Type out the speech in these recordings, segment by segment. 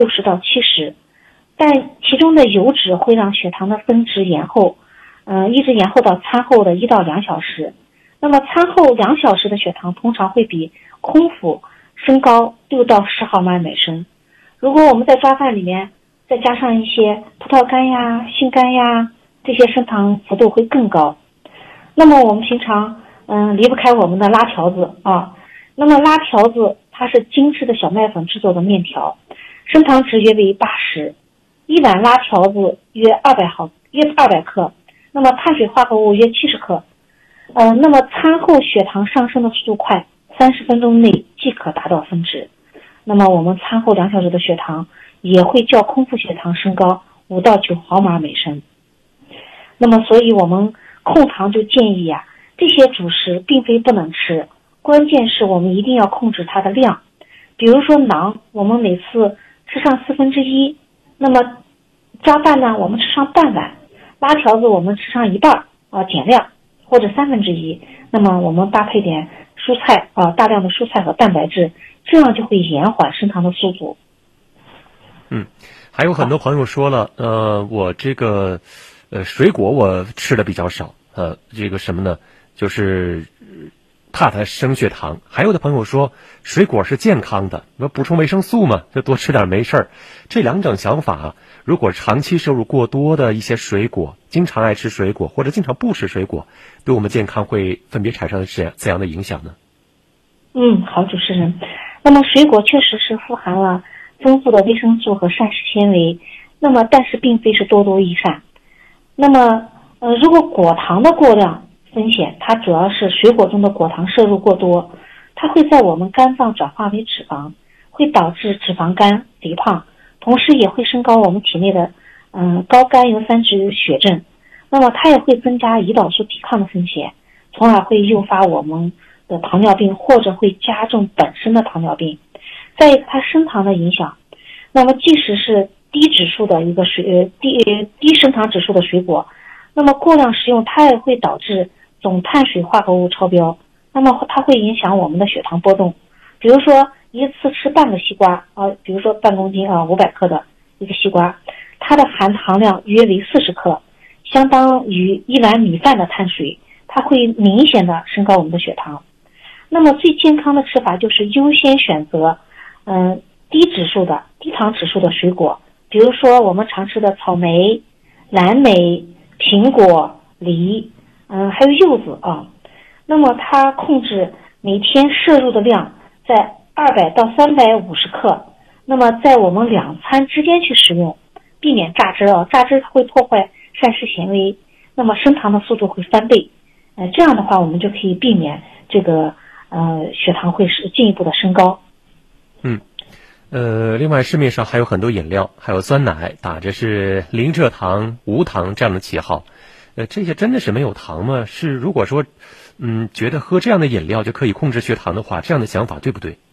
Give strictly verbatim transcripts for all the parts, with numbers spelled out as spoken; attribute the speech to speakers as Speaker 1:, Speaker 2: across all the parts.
Speaker 1: 六十到七十，但其中的油脂会让血糖的分值延后，呃，一直延后到餐后的一到两小时。那么餐后两小时的血糖通常会比空腹升高六到十毫安每升。如果我们在抓饭里面再加上一些葡萄干呀、杏干呀，这些升糖幅度会更高。那么我们平常嗯离不开我们的拉条子啊。那么拉条子它是精致的小麦粉制作的面条，升糖值约为八十，一碗拉条子约二百毫约二百克，那么碳水化合物约七十克。呃，那么餐后血糖上升的速度快，三十分钟内即可达到分值。那么我们餐后两小时的血糖也会较空腹血糖升高五到九毫安每升。那么所以我们控糖就建议呀、啊，这些主食并非不能吃，关键是我们一定要控制它的量。比如说馕，我们每次吃上四分之一，那么抓饭呢，我们吃上半碗，拉条子我们吃上一半啊，减量。或者三分之一，那么我们搭配点蔬菜啊，大量的蔬菜和蛋白质，这样就会延缓升糖的速度。
Speaker 2: 嗯，还有很多朋友说了，呃，我这个呃水果我吃的比较少，呃，这个什么呢，就是怕它升血糖。还有的朋友说，水果是健康的，那补充维生素嘛，就多吃点没事儿。这两种想法啊，如果长期摄入过多的一些水果，经常爱吃水果或者经常不吃水果，对我们健康会分别产生怎怎样的影响呢？
Speaker 1: 嗯，好，主持人。那么水果确实是富含了丰富的维生素和膳食纤维，那么但是并非是多多益善。那么呃，如果果糖的过量风险，它主要是水果中的果糖摄入过多，它会在我们肝脏转化为脂肪，会导致脂肪肝、肥胖，同时也会升高我们体内的嗯、呃、高甘油三酯血症。那么它也会增加胰岛素抵抗的风险，从而会诱发我们的糖尿病，或者会加重本身的糖尿病。再一个，它升糖的影响，那么即使是低指数的一个水呃低低升糖指数的水果，那么过量食用它也会导致总碳水化合物超标，那么它会影响我们的血糖波动。比如说一次吃半个西瓜啊，比如说半公斤啊五百克的一个西瓜，它的含糖量约为四十克，相当于一碗米饭的碳水，它会明显的升高我们的血糖。那么最健康的吃法就是优先选择嗯、呃、低指数的低糖指数的水果，比如说我们常吃的草莓、蓝莓、苹果、梨，嗯、呃、还有柚子啊。那么它控制每天摄入的量在二百到三百五十克，那么在我们两餐之间去食用，避免榨汁啊，榨汁会破坏膳食纤维，那么升糖的速度会翻倍。呃，这样的话我们就可以避免这个呃血糖会是进一步的升高。
Speaker 2: 嗯，呃，另外市面上还有很多饮料，还有酸奶，打着是零蔗糖、无糖这样的旗号。呃，这些真的是没有糖吗？是如果说，嗯，觉得喝这样的饮料就可以控制血糖的话，这样的想法对不对？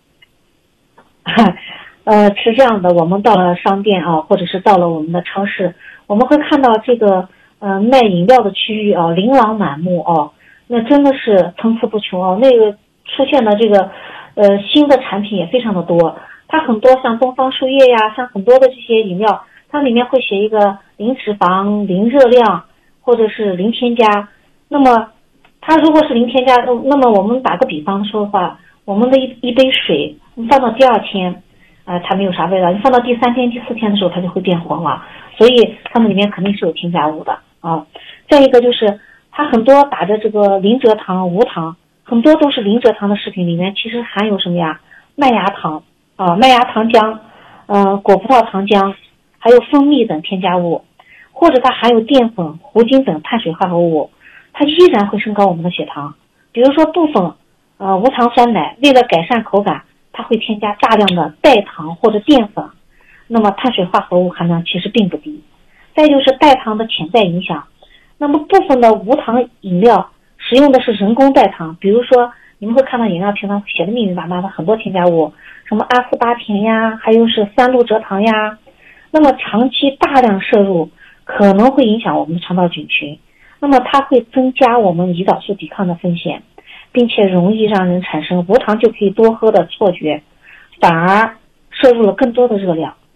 Speaker 1: 呃，是这样的，我们到了商店啊，或者是到了我们的超市，我们会看到这个呃卖饮料的区域啊，琳琅满目哦、啊，那真的是层出不穷哦、啊。那个出现的这个呃新的产品也非常的多，它很多像东方树叶呀，像很多的这些饮料，它里面会写一个零脂肪、零热量，或者是零添加。那么它如果是零添加，那么我们打个比方说的话，我们的一一杯水，你放到第二天，呃，它没有啥味道；你放到第三天、第四天的时候，它就会变黄了。所以它们里面肯定是有添加物的啊。再一个就是它很多打着这个零蔗糖、无糖，很多都是零蔗糖的食品里面其实含有什么呀？麦芽糖啊、麦芽糖浆、呃，果葡萄糖浆，还有蜂蜜等添加物，或者它含有淀粉、糊精等碳水化合物，它依然会升高我们的血糖。比如说部分呃无糖酸奶，为了改善口感，它会添加大量的代糖或者淀粉，那么碳水化合物含量其实并不低。再就是代糖的潜在影响，那么部分的无糖饮料使用的是人工代糖，比如说你们会看到饮料瓶上写的密密麻麻的很多添加物，什么阿斯巴甜呀，还有是三鹿蔗糖呀，那么长期大量摄入可能会影响我们的肠道菌群，那么它会增加我们胰岛素抵抗的风险，并且容易让人产生无糖就可以多喝的错觉，反而摄入了更多的热量。